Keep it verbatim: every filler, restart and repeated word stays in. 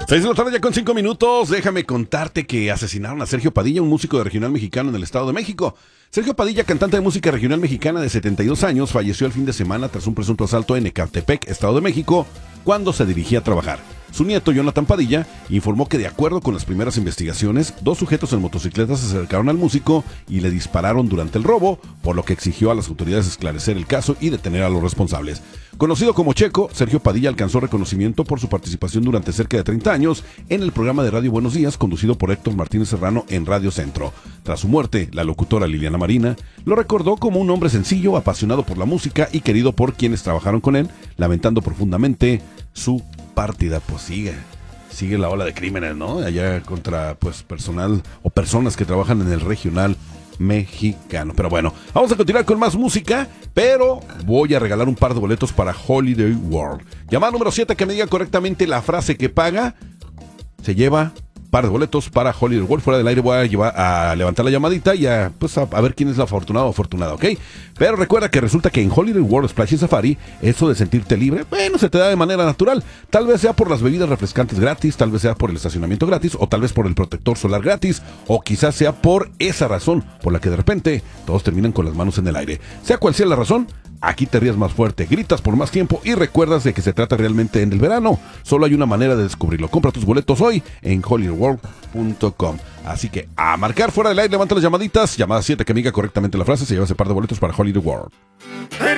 Seis de la tarde ya con cinco minutos. Déjame contarte que asesinaron a Sergio Padilla, un músico de regional mexicano en el Estado de México. Sergio Padilla, cantante de música regional mexicana de setenta y dos años, falleció el fin de semana tras un presunto asalto en Ecatepec, Estado de México, cuando se dirigía a trabajar. Su nieto, Jonathan Padilla, informó que de acuerdo con las primeras investigaciones, dos sujetos en motocicletas se acercaron al músico y le dispararon durante el robo, por lo que exigió a las autoridades esclarecer el caso y detener a los responsables. Conocido como Checo, Sergio Padilla alcanzó reconocimiento por su participación durante cerca de treinta años en el programa de radio Buenos Días, conducido por Héctor Martínez Serrano en Radio Centro. Tras su muerte, la locutora Liliana Marina lo recordó como un hombre sencillo, apasionado por la música y querido por quienes trabajaron con él, lamentando profundamente su partida. Pues sigue, sigue la ola de crímenes, ¿no? Allá contra, pues, personal o personas que trabajan en el regional mexicano. Pero bueno, vamos a continuar con más música, pero voy a regalar un par de boletos para Holiday World. Llamada número siete que me diga correctamente la frase que paga, se lleva par de boletos para Holiday World. Fuera del aire voy a, llevar, a levantar la llamadita y a, pues a, a ver quién es la afortunada o afortunada, ¿ok? Pero recuerda que resulta que en Holiday World Splash Safari, eso de sentirte libre, bueno, se te da de manera natural. Tal vez sea por las bebidas refrescantes gratis, tal vez sea por el estacionamiento gratis, o tal vez por el protector solar gratis, o quizás sea por esa razón por la que de repente todos terminan con las manos en el aire. Sea cual sea la razón, aquí te rías más fuerte, gritas por más tiempo y recuerdas de que se trata realmente en el verano. Solo hay una manera de descubrirlo. Compra tus boletos hoy en holiday world punto com. Así que a marcar fuera del aire, levanta las llamaditas. Llamada siete que me diga correctamente la frase, se lleva ese par de boletos para Holiday World.